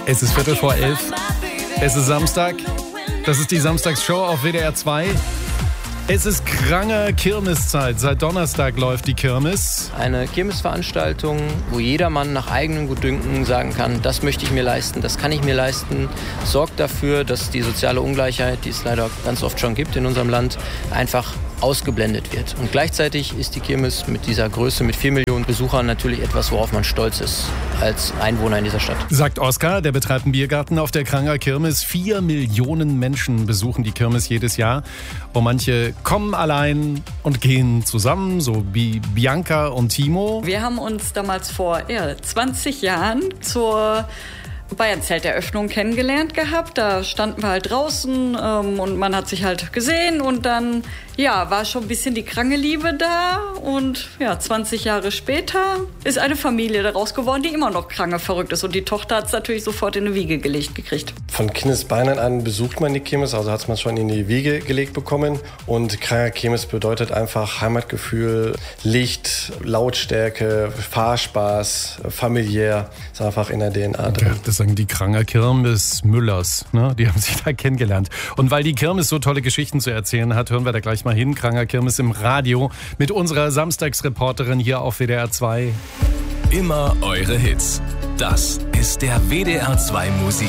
Es ist 11:15. Es ist Samstag. Das ist die Samstagsshow auf WDR 2. Es ist krange Kirmeszeit. Seit Donnerstag läuft die Kirmes. Eine Kirmesveranstaltung, wo jedermann nach eigenem Gutdünken sagen kann, das möchte ich mir leisten, das kann ich mir leisten, sorgt dafür, dass die soziale Ungleichheit, die es leider ganz oft schon gibt in unserem Land, einfach ausgeblendet wird. Und gleichzeitig ist die Kirmes mit dieser Größe, mit 4 Millionen Besuchern natürlich etwas, worauf man stolz ist als Einwohner in dieser Stadt. Sagt Oskar, der betreibt einen Biergarten auf der Kranger Kirmes. 4 Millionen Menschen besuchen die Kirmes jedes Jahr. Und manche kommen allein und gehen zusammen, so wie Bianca und Timo. Wir haben uns damals vor 20 Jahren zur Bayernzelteröffnung kennengelernt gehabt. Da standen wir halt draußen und man hat sich halt gesehen und dann war schon ein bisschen die Krange-Liebe da und 20 Jahre später ist eine Familie daraus geworden, die immer noch krange verrückt ist und die Tochter hat es natürlich sofort in eine Wiege gelegt gekriegt. Von Kindesbeinen an besucht man die Kirmes, also hat man schon in die Wiege gelegt bekommen und Kranger Kirmes bedeutet einfach Heimatgefühl, Licht, Lautstärke, Fahrspaß, familiär, ist einfach in der DNA drin. Ja, das sagen die Kranger Kirmes Müllers, ne? Die haben sich da kennengelernt. Und weil die Kirmes so tolle Geschichten zu erzählen hat, hören wir da gleich mal hin. Kranger Kirmes im Radio mit unserer Samstagsreporterin hier auf WDR 2. Immer eure Hits. Das ist der WDR 2 Musik.